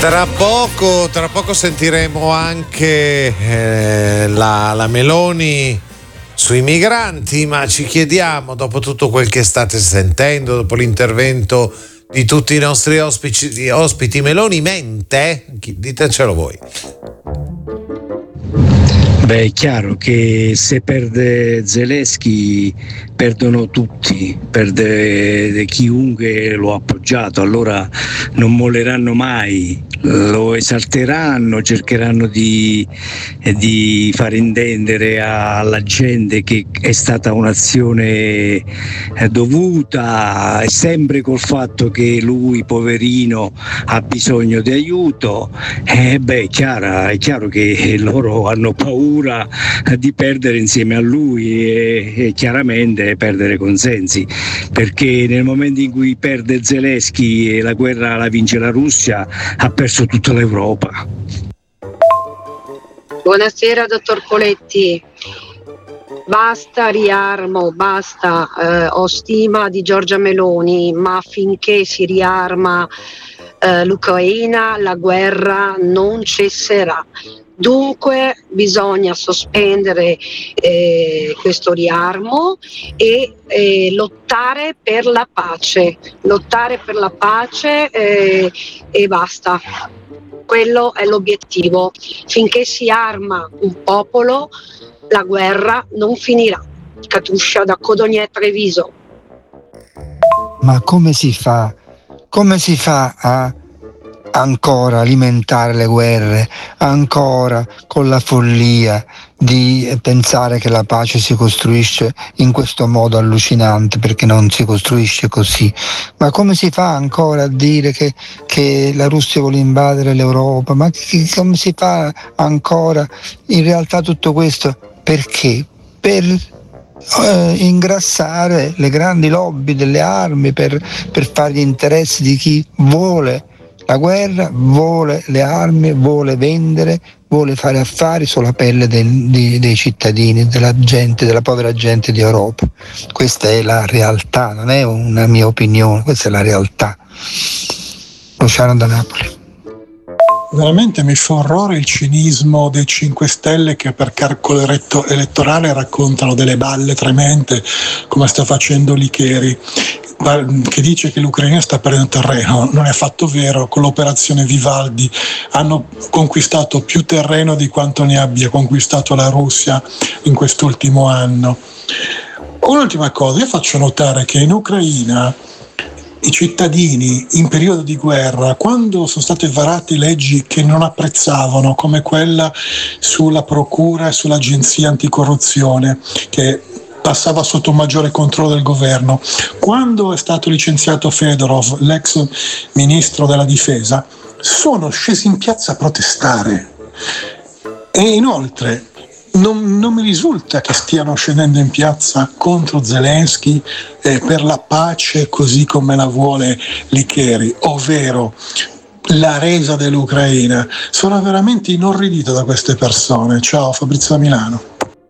Tra poco sentiremo anche la Meloni sui migranti, ma ci chiediamo, dopo tutto quel che state sentendo, dopo l'intervento di tutti i nostri ospiti, Meloni mente? Ditecelo voi. Beh, è chiaro che se perde Zelensky perdono tutti, perde chiunque lo ha appoggiato, allora non molleranno mai, lo esalteranno, cercheranno di far intendere alla gente che è stata un'azione dovuta, sempre col fatto che lui, poverino, ha bisogno di aiuto. È chiaro che loro hanno paura di perdere insieme a lui e chiaramente perdere consensi, perché nel momento in cui perde Zelensky e la guerra la vince la Russia, ha perso tutta l'Europa. Buonasera dottor Poletti. Basta riarmo, basta, ho stima di Giorgia Meloni, ma finché si riarma l'Ucraina la guerra non cesserà. Dunque bisogna sospendere questo riarmo e lottare per la pace, e basta. Quello è l'obiettivo. Finché si arma un popolo, la guerra non finirà. Katusha da Codogné Treviso. Ma come si fa a ancora alimentare le guerre, ancora con la follia di pensare che la pace si costruisce in questo modo allucinante, perché non si costruisce così? Ma come si fa ancora a dire che la Russia vuole invadere l'Europa? Ma come si fa ancora? In realtà tutto questo perché? Per ingrassare le grandi lobby delle armi, per fare gli interessi di chi vuole la guerra, vuole le armi, vuole vendere, vuole fare affari sulla pelle dei cittadini, della gente, della povera gente di Europa. Questa è la realtà, non è una mia opinione, questa è la realtà. Luciano da Napoli. Veramente mi fa orrore il cinismo dei 5 Stelle che per calcolo elettorale raccontano delle balle tremende come sta facendo Licheri, che dice che l'Ucraina sta perdendo terreno. Non è affatto vero. Con l'operazione Vivaldi hanno conquistato più terreno di quanto ne abbia conquistato la Russia in quest'ultimo anno. Un'ultima cosa, io faccio notare che in Ucraina i cittadini in periodo di guerra, quando sono state varate leggi che non apprezzavano, come quella sulla procura e sull'agenzia anticorruzione, che passava sotto un maggiore controllo del governo, quando è stato licenziato Fedorov, l'ex ministro della difesa, sono scesi in piazza a protestare. E inoltre non mi risulta che stiano scendendo in piazza contro Zelensky per la pace così come la vuole Licheri, ovvero la resa dell'Ucraina. Sono veramente inorridito da queste persone. Ciao, Fabrizio da Milano.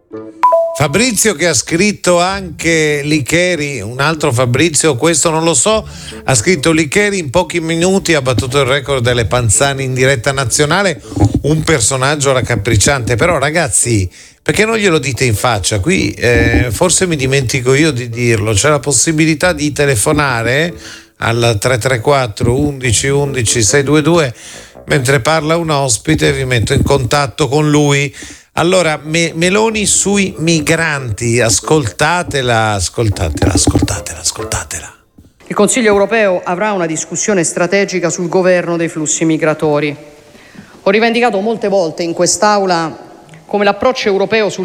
Fabrizio, che ha scritto anche Licheri, un altro Fabrizio, questo non lo so, ha scritto Licheri in pochi minuti ha battuto il record delle Panzani in diretta nazionale, un personaggio raccapricciante. Però ragazzi, perché non glielo dite in faccia? Qui forse mi dimentico io di dirlo, c'è la possibilità di telefonare al 334 11 11 622 mentre parla un ospite, vi metto in contatto con lui. Allora, Meloni sui migranti, ascoltatela. Il Consiglio europeo avrà una discussione strategica sul governo dei flussi migratori. Ho rivendicato molte volte in quest'Aula come l'approccio europeo sul